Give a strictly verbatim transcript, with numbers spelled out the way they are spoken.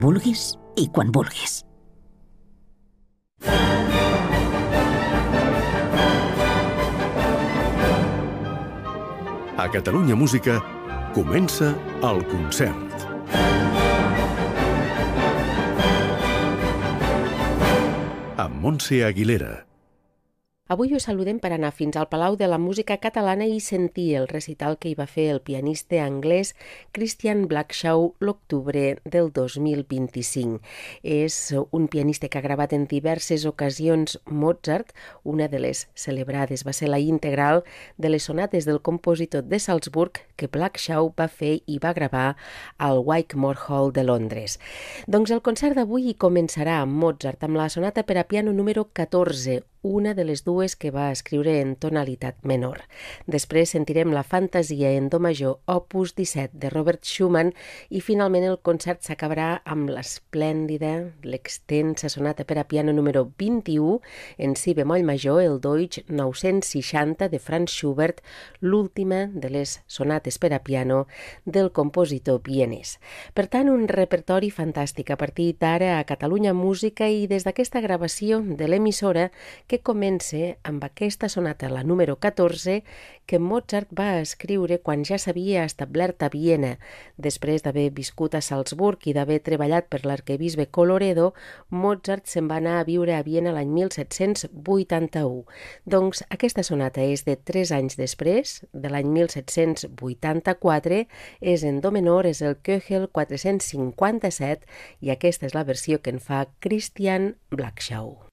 Vulguis i quan vulguis. A Catalunya Música comença el concert. Amb Montse Aguilera. Avui us saludem per anar fins al Palau de la Música Catalana i sentir el recital que hi va fer el pianista anglès Christian Blackshaw l'octubre del dos mil vint-i-cinc. És un pianista que ha gravat en diverses ocasions Mozart. Una de les celebrades va ser la integral de les sonates del compositor de Salzburg que Blackshaw va fer i va gravar al Wigmore Hall de Londres. Doncs el concert d'avui començarà amb Mozart, amb la sonata per a piano número catorze, una de les dues que va escriure en tonalitat menor. Després sentirem la fantasia en do major opus disset de Robert Schumann i finalment el concert s'acabarà amb l'esplèndida, l'extensa sonata per a piano número vint-i-u en si bemoll major, el Deutsch nou-cents seixanta de Franz Schubert, l'última de les sonates per a piano del compositor vienès. Per tant, un repertori fantàstic a partir d'ara a Catalunya Música i des d'aquesta gravació de l'emissora que comença amb aquesta sonata, la número catorze, que Mozart va escriure quan ja s'havia establert a Viena. Després d'haver viscut a Salzburg i d'haver treballat per l'arquebisbe Colloredo, Mozart se'n va anar a viure a Viena l'any mil set-cents vuitanta-u. Doncs aquesta sonata és de tres anys després, de l'any mil set-cents vuitanta-quatre, és en do menor, és el Köchel quatre-cents cinquanta-set i aquesta és la versió que en fa Christian Blackshaw.